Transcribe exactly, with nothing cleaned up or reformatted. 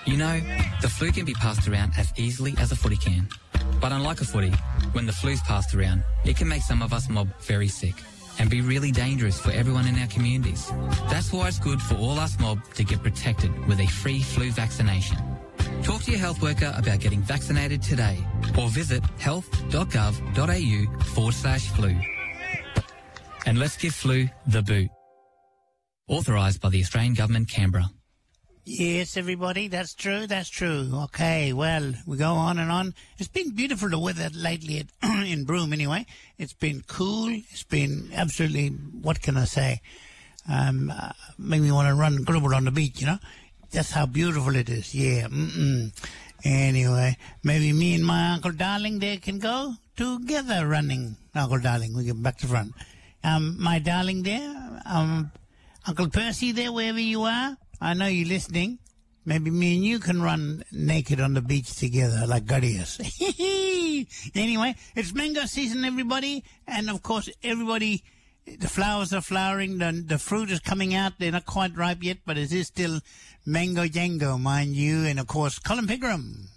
You know, the flu can be passed around as easily as a footy can. But unlike a footy, when the flu's passed around, it can make some of us mob very sick and be really dangerous for everyone in our communities. That's why it's good for all us mob to get protected with a free flu vaccination. Talk to your health worker about getting vaccinated today or visit health.gov.au forward slash flu. And let's give flu the boot. Authorised by the Australian Government, Canberra. Yes, everybody, that's true, that's true. Okay, well, we go on and on. It's been beautiful, the weather lately at, in Broome anyway. It's been cool. It's been absolutely, what can I say, um, uh, made me want to run grubber on the beach, you know. That's how beautiful it is, yeah. Mm-mm. Anyway, maybe me and my Uncle Darling there can go together running. Uncle Darling, we get back to front. Um, my darling there, um, Uncle Percy there, wherever you are. I know you're listening. Maybe me and you can run naked on the beach together like Guttius. Anyway, it's mango season, everybody. And, of course, everybody, the flowers are flowering. The, the fruit is coming out. They're not quite ripe yet, but it is still mango jango, mind you. And, of course, Colin Pigram.